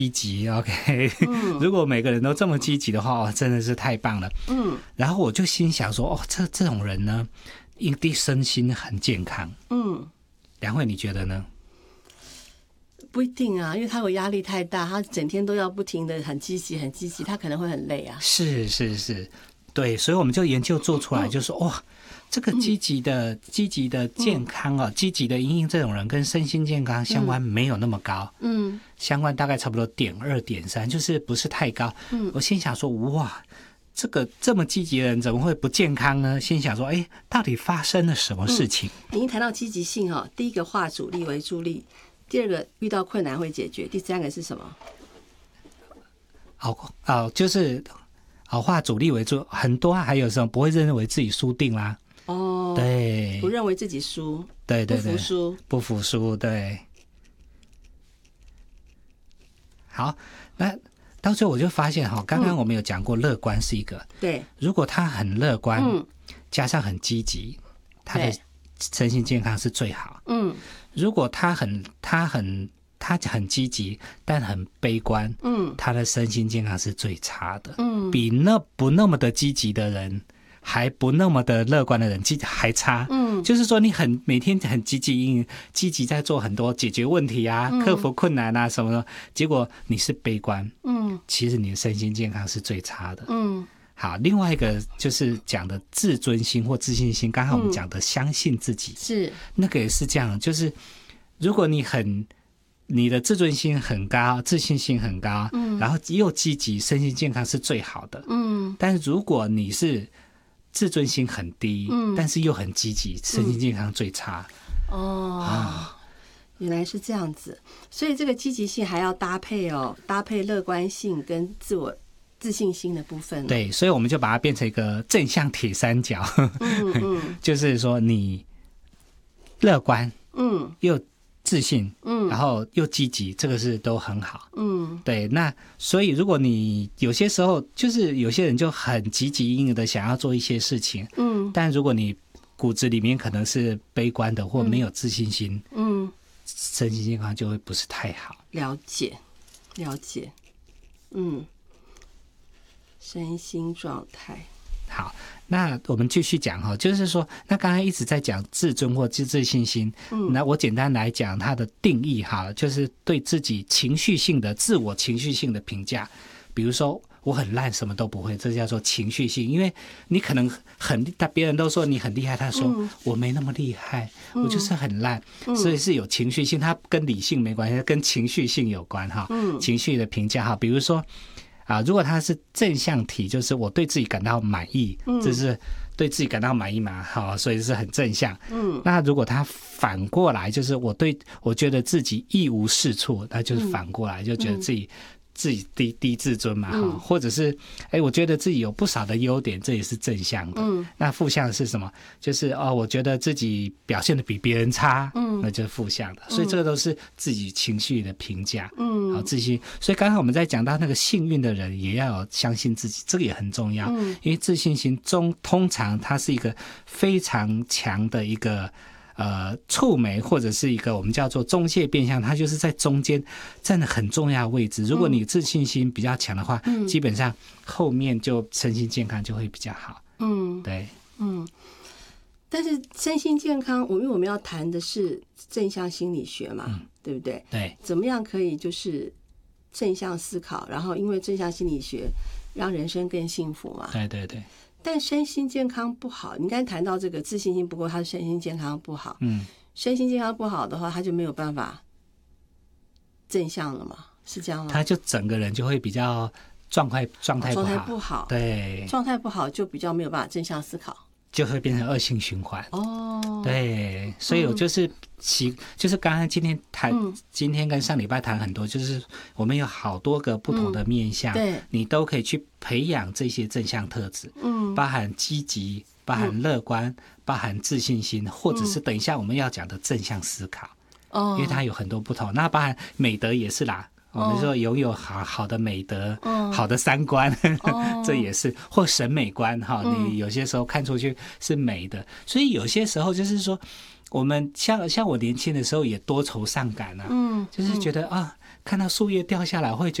积极 ，OK，如果每个人都这么积极的话，真的是太棒了。然后我就心想说，这种人呢，一定身心很健康。梁慧，你觉得呢？ 不一定啊，因为他有压力太大，他整天都要不停的很积极，他可能会很累啊。 是，对，所以我们就研究做出来，就说哇，这个积极的健康啊，积极的因应这种人跟身心健康相关没有那么高，相关大概差不多0.2、0.3，就是不是太高。我心想说，哇，这个这么积极的人怎么会不健康呢？心想说，到底发生了什么事情？ 已经谈到积极性哈，第一个化阻力为助力，第二个遇到困难会解决，第三个是什么？ 就是化阻力为助，很多还有什么不会认为自己输定啦。对， 不认为自己输， 对，不服输，对。好，那到最后我就发现刚刚我们有讲过，乐观是一个， 对， 如果他很乐观，加上很积极，他的身心健康是最好。如果他很积极，但很悲观，他的身心健康是最差的。比不那么的积极的人，还不那么的乐观的人还差。就是说你每天很积极在做很多解决问题啊，克服困难啊什么的，结果你是悲观，其实你的身心健康是最差的。好，另外一个就是讲的自尊心或自信心，刚才我们讲的相信自己， 是那个也是这样，就是如果你的自尊心很高，自信心很高，然后又积极，身心健康是最好的。但是如果你是自尊心很低，但是又很积极，身心健康最差。 原来是这样子，所以这个积极性还要搭配乐观性跟自信心的部分。 对，所以我们就把它变成一个正向铁三角。就是说你乐观，又自信，然后又积极，这个是都很好。对，那所以如果你有些时候就是有些人就很积极应的想要做一些事情，但如果你骨子里面可能是悲观的或没有自信心，身心健康就会不是太好。 了解，身心状态。 好，那我们继续讲就是说，那刚才一直在讲自尊或自信心，那我简单来讲它的定义就是对自己自我情绪性的评价。比如说我很烂，什么都不会，这叫做情绪性。因为你可能别人都说你很厉害，他说我没那么厉害，我就是很烂，所以是有情绪性，它跟理性没关系，跟情绪性有关情绪的评价比如说如果它是正向题，就是我对自己感到满意，这是对自己感到满意嘛，所以是很正向。那如果它反过来，就是我觉得自己一无是处，那就是反过来，就觉得自己低自尊嘛，或者是我觉得自己有不少的优点，这也是正向的。那负向是什么？就是我觉得自己表现的比别人差，那就是负向的。所以这个都是自己情绪的评价。自信。所以刚才我们在讲到那个幸运的人也要有相信自己，这个也很重要。因为自信心通常它是一个非常强的一个触媒，或者是一个我们叫做中介变相，它就是在中间占了很重要的位置。如果你自信心比较强的话，基本上后面就身心健康就会比较好。对， 但是身心健康，因为我们要谈的是正向心理学嘛，对不对？ 对， 怎么样可以就是正向思考，然后因为正向心理学让人生更幸福嘛？ 对。 但身心健康不好，你刚才谈到这个自信心不够，他的身心健康不好。身心健康不好的话，他就没有办法正向了嘛？是这样吗？ 他就整个人就会比较状态不好。对， 状态不好就比较没有办法正向思考， 就会变成恶性循环。对，所以我就是刚才今天跟上礼拜谈很多，就是我们有好多个不同的面向，你都可以去培养这些正向特质，包含积极，包含乐观，包含自信心，或者是等一下我们要讲的正向思考。因为它有很多不同，那包含美德也是啦。我们说拥有好的美德，好的三观，这也是，或审美观你有些时候看出去是美的，所以有些时候就是说，我们像我年轻的时候也多愁善感就是觉得看到树叶掉下来会觉